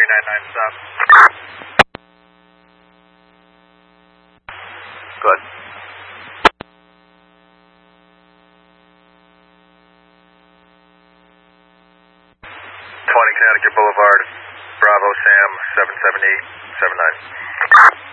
399 stop. Good. 20 Connecticut Boulevard, Bravo Sam 77879.